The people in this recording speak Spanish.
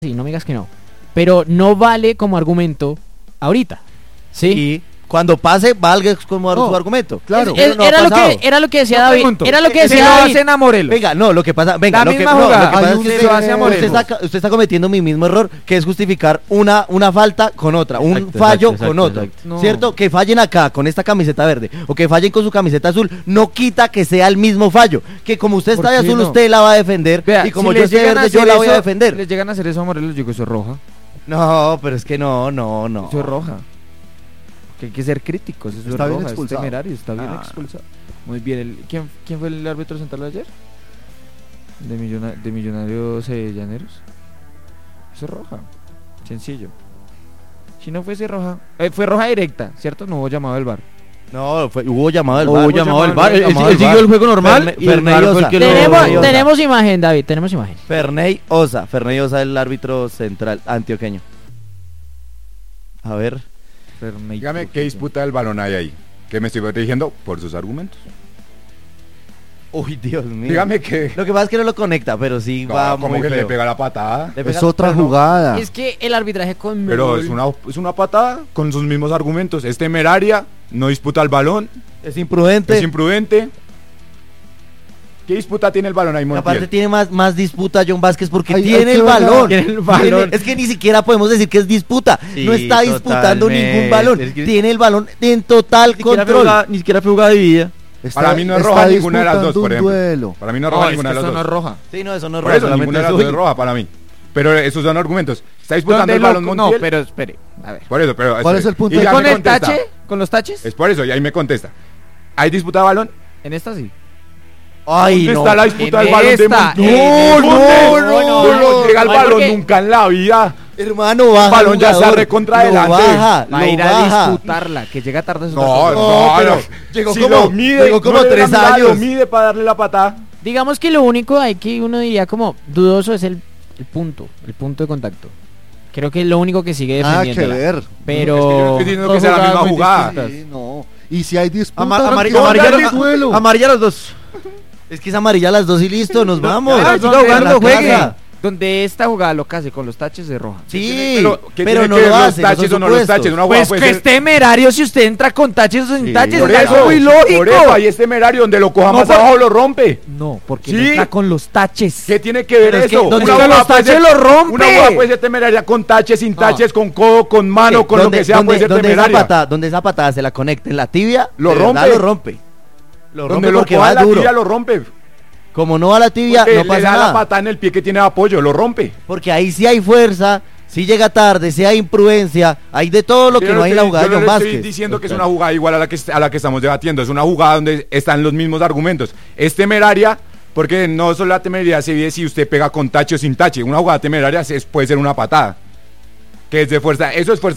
sí, no me digas que no. Pero no vale como argumento ahorita. ¿Sí? Y cuando pase, valga como su argumento. Claro. Era lo que decía David. Era lo que Se decía lo David. hacen a Morelos. Venga, no, lo que pasa, venga, La lo que misma jugada. lo que pasa Ay, es que se lo hace a Morelos. usted está cometiendo mi mismo error, que es justificar una falta con otra, un Exacto, fallo exacto, con exacto, otro. exacto. No. ¿Cierto? Que fallen acá con esta camiseta verde o que fallen con su camiseta azul no quita que sea el mismo fallo. Que como usted está de ¿Por qué azul, no? usted la va a defender. Vea, Y como si yo les esté llegan a verde, yo hacer la voy a eso, defender. Les llegan a hacer eso a Morelos, yo digo, eso es roja. No, pero es que no. Eso es roja. Que hay que ser críticos, eso Está es bien roja, es expulsado. temerario, está bien expulsado. Muy bien, ¿quién fue el árbitro central de ayer? De Millonarios Llaneros. Eso es roja, sencillo. Si no fuese roja, fue roja directa, ¿cierto? No hubo llamado del VAR. No, hubo llamado del Hubo VAR. llamado del llamado VAR. del Él VAR. siguió el juego normal y el Ferney VAR fue Osa. el que lo... Tenemos imagen, David, tenemos imagen. Ferney Osa, el árbitro central antioqueño. A ver. Dígame qué disputa del balón hay ahí. ¿Qué me estoy dirigiendo? Por sus argumentos. Uy, Dios mío. Dígame que... Lo que pasa es que no lo conecta, pero sí va como muy que le feo. pega la patada. Le pega Es otra pero no- jugada. Es que el arbitraje con Pero es una patada con sus mismos argumentos. Es temeraria, no disputa el balón, Es imprudente. es imprudente. ¿Qué disputa tiene el balón ahí, Y Montiel? aparte tiene más disputa John Vázquez porque Ay, tiene ay, el qué balón. verdad. Tiene el balón. Es que ni siquiera podemos decir que es disputa. Sí, no está disputando totalmente. ningún balón. Es que- Tiene el balón en total control. Ni siquiera fue jugada dividida. Para mí no es está roja ninguna de las dos, disputando por un ejemplo. duelo. Para mí no es roja No, es ninguna que de las eso no es dos. roja. Sí, no, eso no es Por roja, eso, solamente ninguna de las es dos es uy. roja para mí. Pero esos son argumentos. ¿Está disputando ¿Dónde el balón no, Montiel? pero espere, a ver. Por eso, pero... ¿Cuál es el punto? Y ya ¿Con me el contesta. tache? ¿Con los taches? Es por eso, y ahí me contesta. ¿Hay disputa de balón? En esta sí. Ay, ¿Dónde no. está la disputa En del balón de esta, Montiel? en No llega el Ay, balón porque- nunca en la vida. Hermano, baja. El balón ya jugador. está recontra Lo adelante. baja, Va a lo ir a baja. disputarla, que llega tarde es otra No, cosa. No, pero no. llegó Si como- lo mide, llegó como no le da 3 mirada, años. Lo mide para darle la patada. Digamos que lo único hay que uno diría como dudoso es el punto de contacto. Creo que es lo único que sigue Nada que defendiéndola. ver. Pero Es que yo no estoy diciendo que dos sea la misma jugadas muy jugada. distintas. Sí, no. Y si hay disputa, Amarilla tranquilo, los duelo. amarilla los dos. Es que es amarilla las dos y listo, nos vamos. Pero Siga donde- jugando, donde- juegue. Donde esta jugada lo case con los taches de roja. Sí, ¿qué pero tiene no que ver lo los hace. no taches son o no los supuestos. taches? Una jugada Pues puede que ser- es temerario si usted entra con taches o sin Sí, taches. Por es eso, algo muy lógico. por eso, ahí es temerario, donde lo coja No, más por- abajo lo rompe. No, porque Sí. no entra con los taches. ¿Qué tiene que ver Pero es que eso? donde Una los jugada puede taches ser- lo rompe. Una jugada puede ser temeraria con taches, sin taches, con codo, con mano, con lo que sea, puede ser temeraria. Donde esa patada se la conecta en la tibia, Lo de verdad rompe. Lo rompe. Lo Donde rompe lo porque coja va en la duro. tibia lo rompe. Como no va a la tibia, Porque no le pasa da la nada. patada en el pie que tiene apoyo, lo rompe. Porque ahí sí hay fuerza, sí llega tarde, sí hay imprudencia, hay de todo lo que Yo no hay en la jugada yo de no John le estoy Vázquez. diciendo que es una jugada igual a la que estamos debatiendo. Es una jugada donde están los mismos argumentos. Es temeraria porque no solo la temeridad se vive si usted pega con tache o sin tache. Una jugada temeraria puede ser una patada. Que es de fuerza. Eso es fuerza.